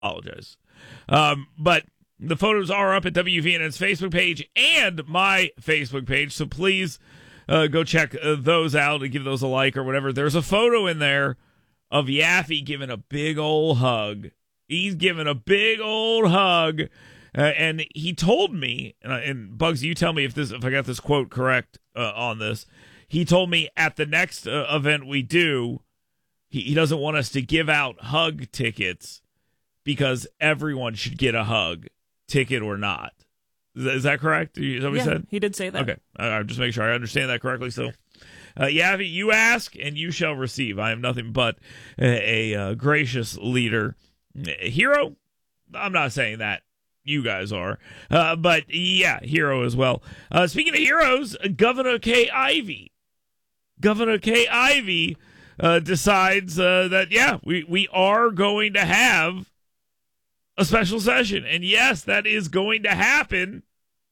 Apologize. But the photos are up at WVNN's Facebook page and my Facebook page, so please go check those out and give those a like or whatever. There's a photo in there of Yaffe giving a big old hug. He's giving a big old hug. And he told me, and Bugsy, you tell me if I got this quote correct on this. He told me at the next event we do, he doesn't want us to give out hug tickets because everyone should get a hug, ticket or not. Is that correct? Is that what he said? He did say that. Okay. I'll just make sure I understand that correctly. So, Yaffe, you ask and you shall receive. I am nothing but a gracious leader. Hero? I'm not saying that. You guys are. But, yeah, hero as well. Speaking of heroes, Governor Kay Ivey. Governor Kay Ivey decides that, yeah, we are going to have a special session. And, yes, that is going to happen.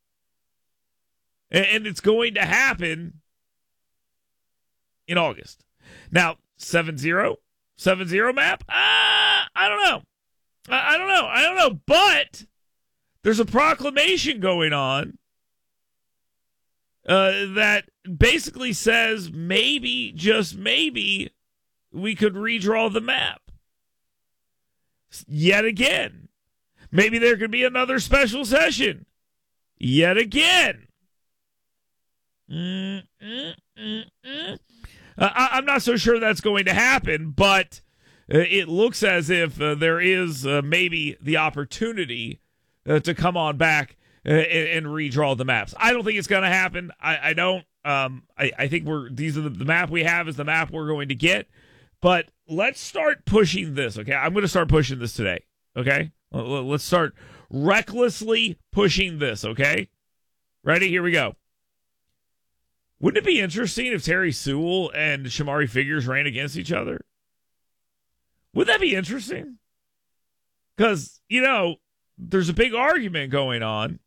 And it's going to happen in August. Now, 7-0 map? I don't know. I don't know. But there's a proclamation going on that basically says maybe, just maybe, we could redraw the map. Yet again. Maybe there could be another special session. Yet again. I'm not so sure that's going to happen, but it looks as if there is maybe the opportunity to come on back and redraw the maps. I don't think it's going to happen. I don't. I think these are the map we have is the map we're going to get. But let's start pushing this. Okay, I'm going to start pushing this today. Okay, let's start recklessly pushing this. Okay, ready? Here we go. Wouldn't it be interesting if Terry Sewell and Shamari Figures ran against each other? Would that be interesting? Because, there's a big argument going on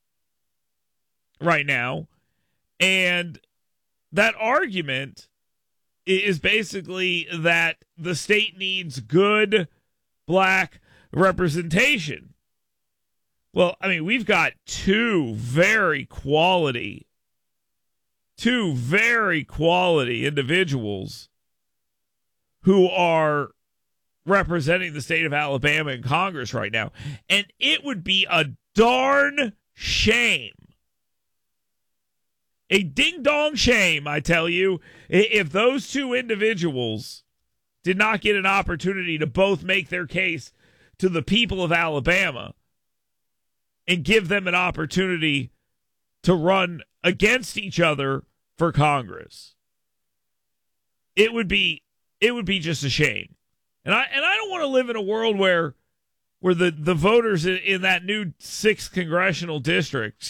right now, and that argument is basically that the state needs good black representation. Well, I mean, we've got two very quality individuals who are representing the state of Alabama in Congress right now. And it would be a darn shame, a ding-dong shame, I tell you, if those two individuals did not get an opportunity to both make their case to the people of Alabama and give them an opportunity to run against each other for Congress. It would be just a shame. And I don't want to live in a world where the voters in that new 7th congressional district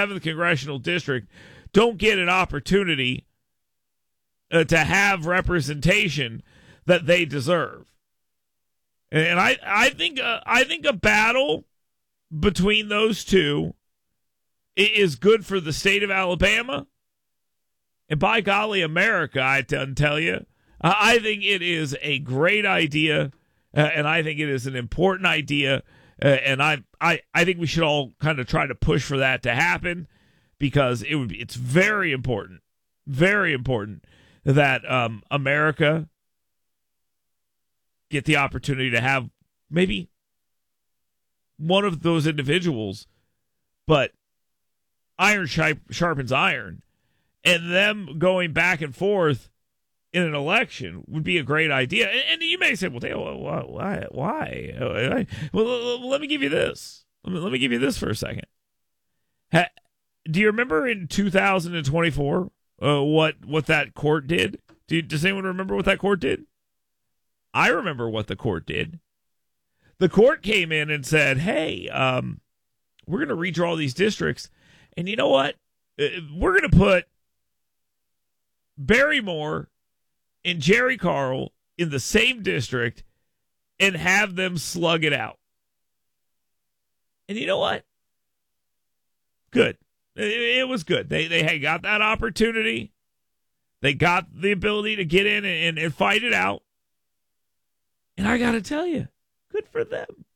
don't get an opportunity to have representation that they deserve. And I think a battle between those two is good for the state of Alabama. And by golly, America, I tell you, I think it is a great idea, and I think it is an important idea, and I think we should all kind of try to push for that to happen, because it's very important that America get the opportunity to have maybe one of those individuals, but iron sharpens iron, and them going back and forth in an election would be a great idea. And you may say, well, Dale, why? Well, let me give you this. Let me give you this for a second. Do you remember in 2024 what that court did? Does anyone remember what that court did? I remember what the court did. The court came in and said, hey, we're going to redraw these districts. And you know what? We're going to put Barrymore and Jerry Carl in the same district and have them slug it out. And you know what? Good. It was good. They had got that opportunity. They got the ability to get in and fight it out. And I got to tell you, good for them.